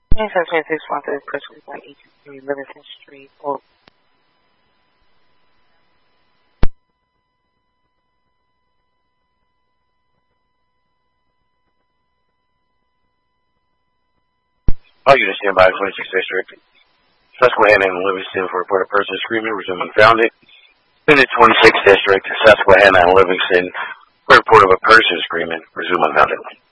Yes, I said this one to the person by 83 Livingston Street. Or All units stand by 26th District. Susquehanna and Livingston for report of person screaming, resume unfounded. Unit 26th District, Susquehanna and Livingston for report of a person screaming, resume unfounded.